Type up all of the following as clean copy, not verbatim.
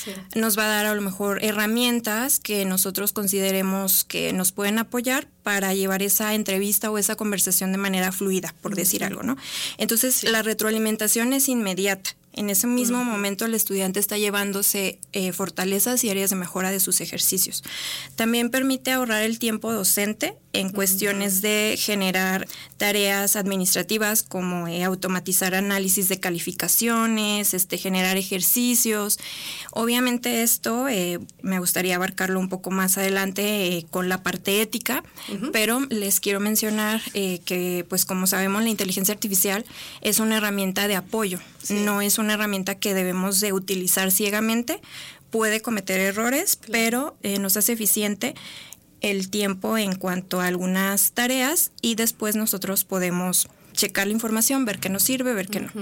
nos va a dar a lo mejor herramientas que nosotros consideremos que nos pueden apoyar para llevar esa entrevista o esa conversación de manera fluida, por decir algo, ¿no? Entonces, la retroalimentación es inmediata. En ese mismo momento el estudiante está llevándose fortalezas y áreas de mejora de sus ejercicios. También permite ahorrar el tiempo docente en cuestiones de generar tareas administrativas como automatizar análisis de calificaciones, generar ejercicios. Obviamente esto me gustaría abarcarlo un poco más adelante con la parte ética, pero les quiero mencionar que, pues como sabemos, la inteligencia artificial es una herramienta de apoyo, no es una herramienta que debemos de utilizar ciegamente. Puede cometer errores, pero nos hace eficiente el tiempo en cuanto a algunas tareas y después nosotros podemos checar la información, ver qué nos sirve, ver qué no.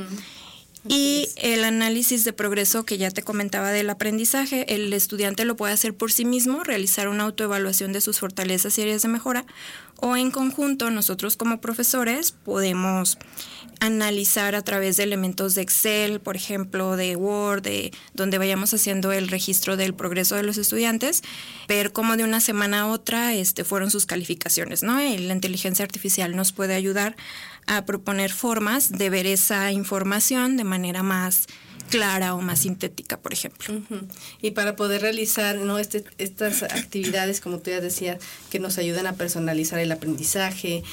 Y el análisis de progreso que ya te comentaba del aprendizaje, el estudiante lo puede hacer por sí mismo, realizar una autoevaluación de sus fortalezas y áreas de mejora, o en conjunto nosotros como profesores podemos analizar a través de elementos de Excel, por ejemplo, de Word, donde vayamos haciendo el registro del progreso de los estudiantes, ver cómo de una semana a otra fueron sus calificaciones, ¿no? Y la inteligencia artificial nos puede ayudar a proponer formas de ver esa información de manera más clara o más sintética, por ejemplo. Y para poder realizar, ¿no?, estas actividades, como tú ya decías, que nos ayudan a personalizar el aprendizaje,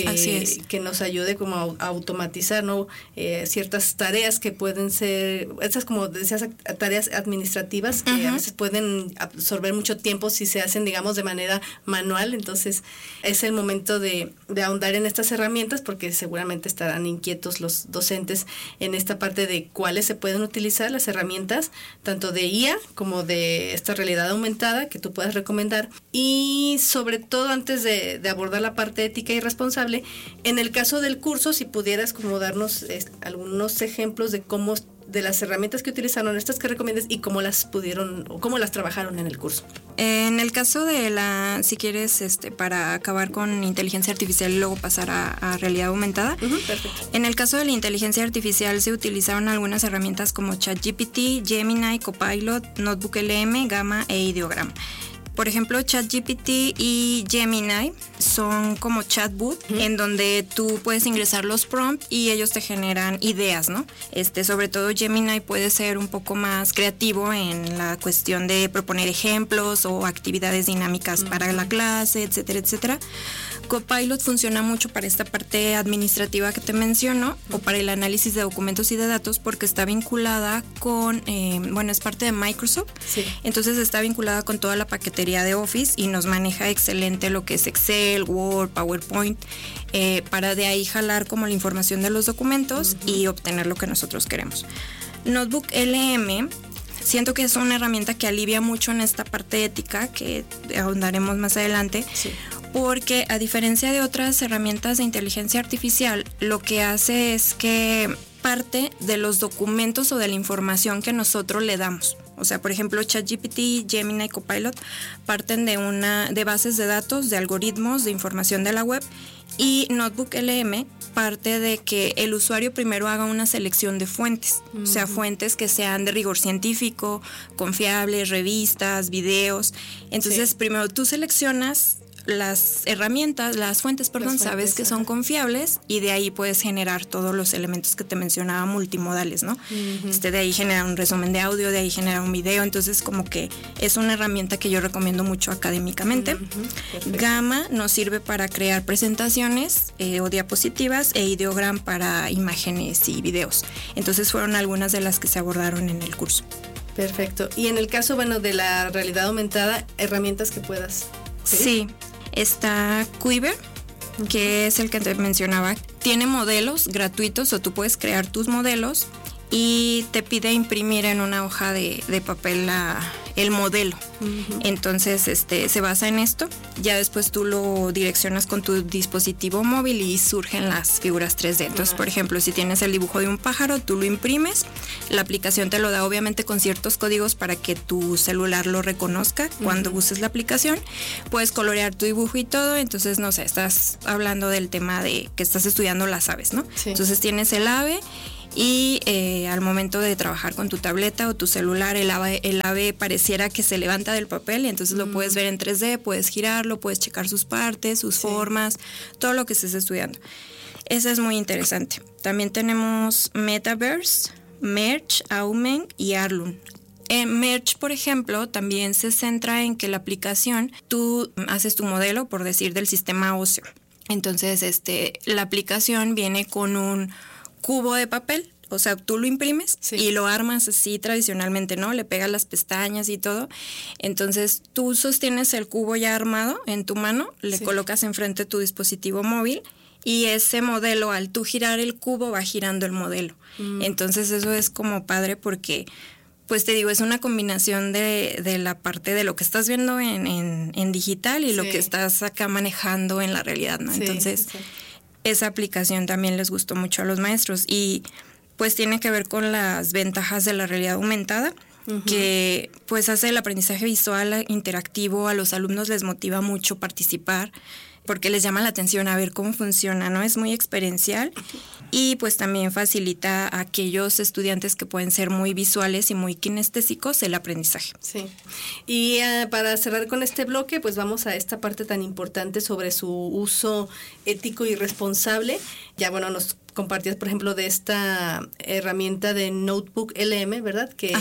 que nos ayude como a automatizar, ¿no?, ciertas tareas que pueden ser, estas como decías, tareas administrativas que a veces pueden absorber mucho tiempo si se hacen, digamos, de manera manual. Entonces es el momento de ahondar en estas herramientas, porque seguramente estarán inquietos los docentes en esta parte de cuáles se pueden utilizar, las herramientas tanto de IA como de esta realidad aumentada que tú puedas recomendar. Y sobre todo, antes de abordar la parte ética y responsable, en el caso del curso, si pudieras como darnos algunos ejemplos de las herramientas que utilizaron, estas que recomiendas, y cómo las pudieron o cómo las trabajaron en el curso. En el caso de si quieres, para acabar con inteligencia artificial y luego pasar a realidad aumentada. Perfecto. En el caso de la inteligencia artificial se utilizaron algunas herramientas como ChatGPT, Gemini, Copilot, Notebook LM, Gamma e Ideogram. Por ejemplo, ChatGPT y Gemini son como chatbot en donde tú puedes ingresar los prompts y ellos te generan ideas, ¿no? Sobre todo Gemini puede ser un poco más creativo en la cuestión de proponer ejemplos o actividades dinámicas para la clase, etcétera, etcétera. Copilot funciona mucho para esta parte administrativa que te menciono o para el análisis de documentos y de datos porque está vinculada con, es parte de Microsoft. Sí. Entonces está vinculada con toda la paquetería de Office y nos maneja excelente lo que es Excel, Word, PowerPoint, para de ahí jalar como la información de los documentos y obtener lo que nosotros queremos. Notebook LM siento que es una herramienta que alivia mucho en esta parte ética que ahondaremos más adelante. Sí. Porque a diferencia de otras herramientas de inteligencia artificial, lo que hace es que parte de los documentos o de la información que nosotros le damos. O sea, por ejemplo, ChatGPT, Gemini y Copilot parten de bases de datos, de algoritmos, de información de la web, y Notebook LM parte de que el usuario primero haga una selección de fuentes, o sea, fuentes que sean de rigor científico, confiables, revistas, videos. Entonces, primero tú seleccionas las fuentes, sabes que son confiables y de ahí puedes generar todos los elementos que te mencionaba multimodales, ¿no? De ahí generar un resumen de audio, de ahí generar un video, entonces como que es una herramienta que yo recomiendo mucho académicamente. Gamma nos sirve para crear presentaciones o diapositivas e Ideogram para imágenes y videos. Entonces fueron algunas de las que se abordaron en el curso. Perfecto. Y en el caso, de la realidad aumentada, herramientas que puedas. Sí. Está Quiver, que es el que te mencionaba. Tiene modelos gratuitos o tú puedes crear tus modelos y te pide imprimir en una hoja de papel el modelo. Entonces se basa en esto. Ya después tú lo direccionas con tu dispositivo móvil y surgen las figuras 3D. Entonces, por ejemplo, si tienes el dibujo de un pájaro, tú lo imprimes. La aplicación te lo da obviamente con ciertos códigos para que tu celular lo reconozca cuando uses la aplicación. Puedes colorear tu dibujo y todo. Entonces, no sé, estás hablando del tema de que estás estudiando las aves, ¿no? Sí. Entonces tienes el ave y al momento de trabajar con tu tableta o tu celular, el ave pareciera que se levanta del papel y entonces lo puedes ver en 3D, puedes girarlo, puedes checar sus partes, sus formas, todo lo que estés estudiando. Eso es muy interesante. También tenemos Metaverse, Merge, Aumen y Arlun. Merge, por ejemplo, también se centra en que la aplicación, tú haces tu modelo, por decir, del sistema óseo. Entonces, la aplicación viene con un cubo de papel, o sea, tú lo imprimes y lo armas así tradicionalmente, ¿no? Le pegas las pestañas y todo. Entonces, tú sostienes el cubo ya armado en tu mano, le colocas enfrente tu dispositivo móvil y ese modelo, al tú girar el cubo, va girando el modelo. Entonces, eso es como padre porque, pues te digo, es una combinación de la parte de lo que estás viendo en digital y lo que estás acá manejando en la realidad, ¿no? Entonces, esa aplicación también les gustó mucho a los maestros y pues tiene que ver con las ventajas de la realidad aumentada, que pues hace el aprendizaje visual interactivo, a los alumnos les motiva mucho participar porque les llama la atención a ver cómo funciona, ¿no? Es muy experiencial y pues también facilita a aquellos estudiantes que pueden ser muy visuales y muy kinestésicos el aprendizaje. Sí. Y para cerrar con este bloque, pues vamos a esta parte tan importante sobre su uso ético y responsable. Ya bueno, nos compartías, por ejemplo, de esta herramienta de Notebook LM, ¿verdad? Que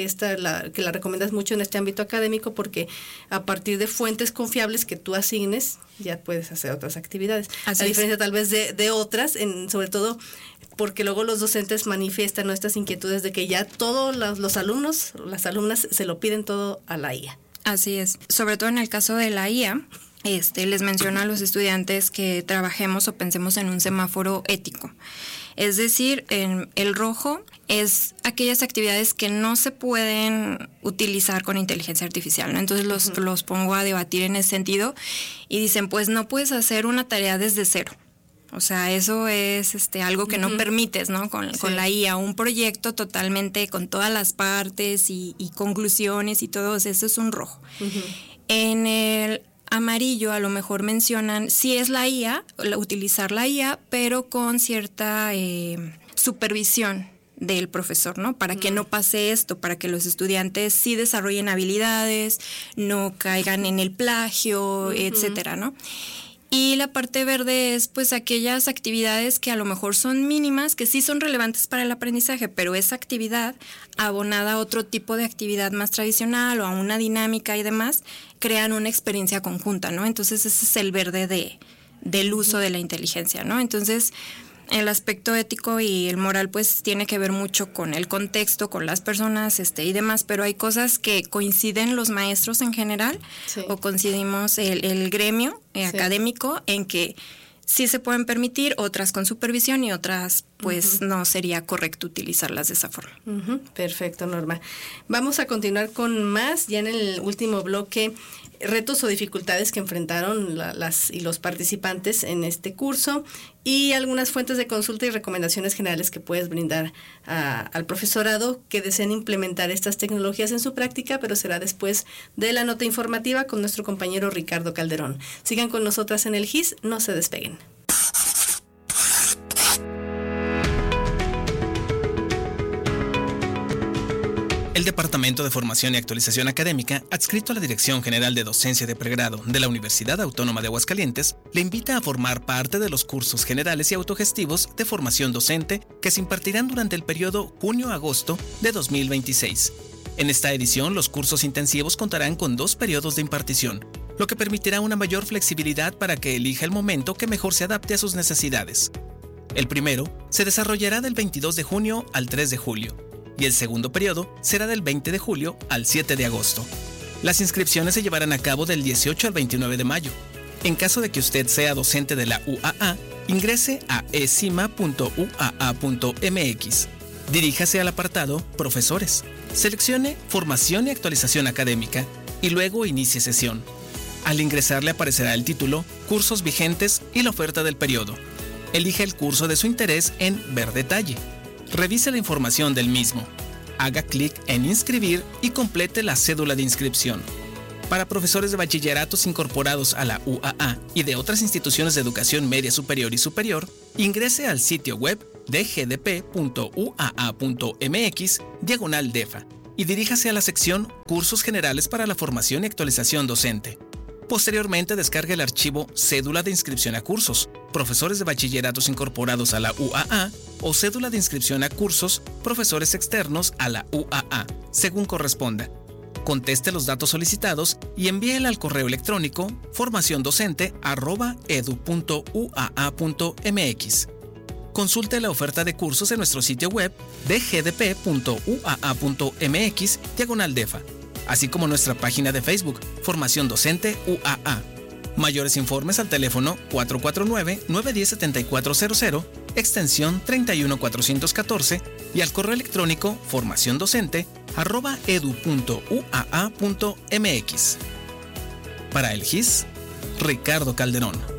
la recomiendas mucho en este ámbito académico porque a partir de fuentes confiables que tú asignes, ya puedes hacer otras actividades. A diferencia tal vez de otras, sobre todo porque luego los docentes manifiestan estas inquietudes de que ya todos los alumnos, las alumnas se lo piden todo a la IA. Así es. Sobre todo en el caso de la IA, les menciono a los estudiantes que trabajemos o pensemos en un semáforo ético. Es decir, el rojo es aquellas actividades que no se pueden utilizar con inteligencia artificial, ¿no? Entonces los pongo a debatir en ese sentido y dicen, pues no puedes hacer una tarea desde cero. O sea, eso es algo que no permites, ¿no? Con la IA, un proyecto totalmente con todas las partes y conclusiones y todo, eso es un rojo. En el amarillo a lo mejor mencionan si es la IA, utilizar la IA, pero con cierta supervisión del profesor, ¿no? Para que no pase esto, para que los estudiantes sí desarrollen habilidades, no caigan en el plagio, etcétera, ¿no? Y la parte verde es pues aquellas actividades que a lo mejor son mínimas, que sí son relevantes para el aprendizaje, pero esa actividad abonada a otro tipo de actividad más tradicional o a una dinámica y demás, crean una experiencia conjunta, ¿no? Entonces ese es el verde del uso de la inteligencia, ¿no? Entonces el aspecto ético y el moral pues tiene que ver mucho con el contexto, con las personas y demás, pero hay cosas que coinciden los maestros en general o coincidimos el gremio académico en que sí se pueden permitir, otras con supervisión y otras pues no sería correcto utilizarlas de esa forma. Perfecto, Norma. Vamos a continuar con más, ya en el último bloque, retos o dificultades que enfrentaron las y los participantes en este curso y algunas fuentes de consulta y recomendaciones generales que puedes brindar al profesorado que deseen implementar estas tecnologías en su práctica, pero será después de la nota informativa con nuestro compañero Ricardo Calderón. Sigan con nosotras en el GIS, no se despeguen. El Departamento de Formación y Actualización Académica, adscrito a la Dirección General de Docencia de Pregrado de la Universidad Autónoma de Aguascalientes, le invita a formar parte de los cursos generales y autogestivos de formación docente que se impartirán durante el periodo junio-agosto de 2026. En esta edición, los cursos intensivos contarán con 2 periodos de impartición, lo que permitirá una mayor flexibilidad para que elija el momento que mejor se adapte a sus necesidades. El primero se desarrollará del 22 de junio al 3 de julio. Y el segundo periodo será del 20 de julio al 7 de agosto. Las inscripciones se llevarán a cabo del 18 al 29 de mayo. En caso de que usted sea docente de la UAA, ingrese a ecima.uaa.mx. Diríjase al apartado Profesores. Seleccione Formación y Actualización Académica y luego inicie sesión. Al ingresar le aparecerá el título, Cursos vigentes y la oferta del periodo. Elija el curso de su interés en Ver detalle. Revise la información del mismo. Haga clic en Inscribir y complete la cédula de inscripción. Para profesores de bachilleratos incorporados a la UAA y de otras instituciones de educación media superior y superior, ingrese al sitio web dgdp.uaa.mx/DEFA y diríjase a la sección Cursos Generales para la Formación y Actualización Docente. Posteriormente descargue el archivo Cédula de Inscripción a Cursos, Profesores de Bachilleratos incorporados a la UAA o Cédula de Inscripción a Cursos, Profesores externos a la UAA, según corresponda. Conteste los datos solicitados y envíela al correo electrónico formaciondocente@edu.uaa.mx. Consulte la oferta de cursos en nuestro sitio web dgdp.uaa.mx/DEFA, así como nuestra página de Facebook, Formación Docente UAA. Mayores informes al teléfono 449-910-7400, extensión 31414 y al correo electrónico formaciondocente@edu.uaa.mx. Para el GIS, Ricardo Calderón.